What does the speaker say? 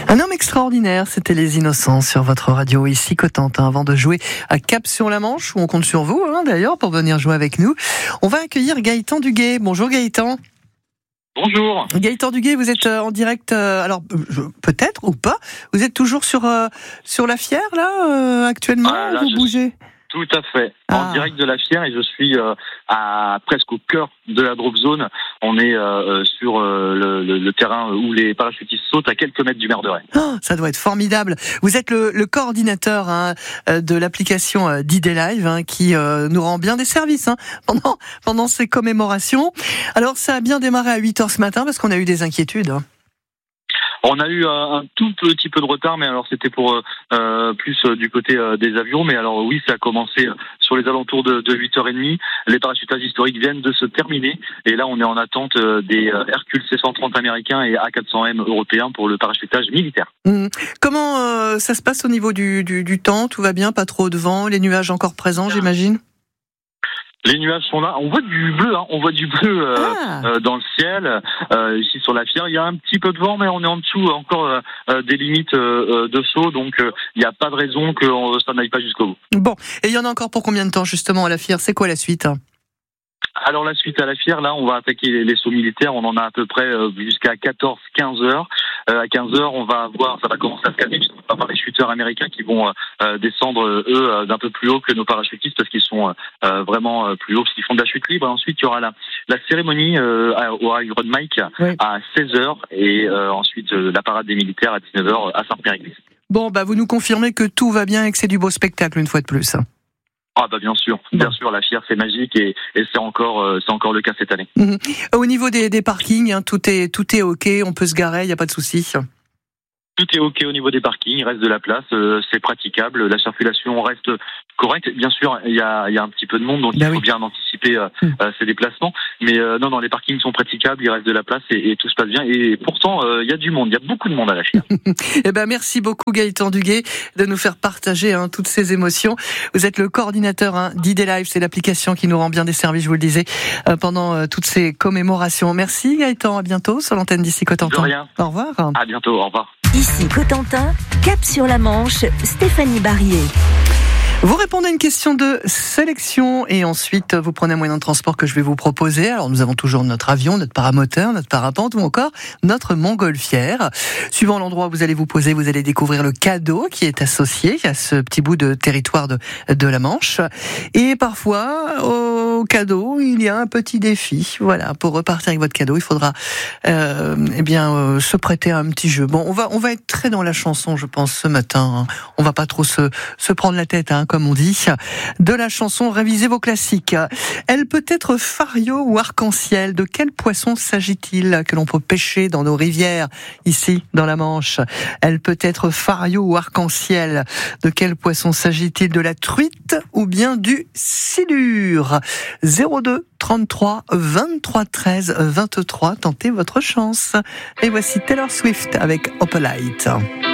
Un homme extraordinaire, c'était Les Innocents sur votre radio ici Cotentin. Avant de jouer à Cap sur la Manche, où on compte sur vous d'ailleurs pour venir jouer avec nous, on va accueillir Gaëtan Duguay. Bonjour Gaëtan. Bonjour. Gaëtan Duguay, vous êtes en direct, peut-être ou pas, vous êtes toujours sur la Fière là actuellement, là, vous bougez? Tout à fait, en direct de la Fière, et je suis presque au cœur de la drop zone. On est sur le terrain où les parachutistes sautent à quelques mètres du Merderet. Oh, ça doit être formidable. Vous êtes le coordinateur de l'application D-Day Live qui nous rend bien des services pendant ces commémorations. Alors ça a bien démarré à 8h ce matin parce qu'on a eu des inquiétudes. On a eu un tout petit peu de retard, mais alors c'était pour plus du côté des avions. Mais alors oui, ça a commencé sur les alentours de 8h30. Les parachutages historiques viennent de se terminer. Et là, on est en attente des Hercule C-130 américains et A400M européens pour le parachutage militaire. Comment ça se passe au niveau du temps? Tout va bien? Pas trop de vent? Les nuages encore présents, j'imagine? Les nuages sont là. On voit du bleu, on voit du bleu dans le ciel. Ici sur la Fière, il y a un petit peu de vent, mais on est en dessous encore des limites de saut, donc il n'y a pas de raison que ça n'aille pas jusqu'au bout. Bon, et il y en a encore pour combien de temps justement à la Fière? C'est quoi la suite? Alors la suite à la Fière, là, on va attaquer les sauts militaires. On en a à peu près jusqu'à 14-15 heures. À 15 heures, on va voir, ça va commencer à se calmer. On va voir les chuteurs américains qui vont descendre, eux, d'un peu plus haut que nos parachutistes parce qu'ils sont vraiment plus hauts, parce qu'ils font de la chute libre. Et ensuite, il y aura la cérémonie au Iron Mike à 16 heures et ensuite la parade des militaires à 19 heures à Sainte-Mère-Église. Bon, vous nous confirmez que tout va bien et que c'est du beau spectacle une fois de plus. Ah bien sûr, la Fière c'est magique et c'est encore le cas cette année. Au niveau des parkings, tout est ok, on peut se garer, il n'y a pas de souci. Tout est ok au niveau des parkings, il reste de la place, c'est praticable, la circulation reste correcte. Bien sûr, il y a un petit peu de monde, donc il faut bien anticiper ces déplacements. Mais non, les parkings sont praticables, il reste de la place et tout se passe bien. Et pourtant, il y a du monde, il y a beaucoup de monde à la Fière. Merci beaucoup Gaëtan Duguay de nous faire partager toutes ces émotions. Vous êtes le coordinateur D-Day Live, c'est l'application qui nous rend bien des services, je vous le disais, pendant toutes ces commémorations. Merci Gaëtan, à bientôt sur l'antenne d'ici Cotentin. De rien. Au revoir. À bientôt, au revoir. Ici Cotentin, Cap sur la Manche, Stéphanie Barrier. Vous répondez à une question de sélection et ensuite vous prenez un moyen de transport que je vais vous proposer. Alors nous avons toujours notre avion, notre paramoteur, notre parapente ou encore notre montgolfière. Suivant l'endroit où vous allez vous poser, vous allez découvrir le cadeau qui est associé à ce petit bout de territoire de la Manche. Et parfois, au cadeau, il y a un petit défi. Voilà, pour repartir avec votre cadeau, il faudra se prêter à un petit jeu. Bon, on va être très dans la chanson, je pense, ce matin. On va pas trop se prendre la tête, comme on dit, de la chanson. Révisez vos classiques. Elle peut être fario ou arc-en-ciel. De quel poisson s'agit-il que l'on peut pêcher dans nos rivières, ici, dans la Manche? Elle peut être fario ou arc-en-ciel. De quel poisson s'agit-il? De la truite ou bien du silure? 02 33 23 13 23. Tentez votre chance. Et voici Taylor Swift avec Opalite.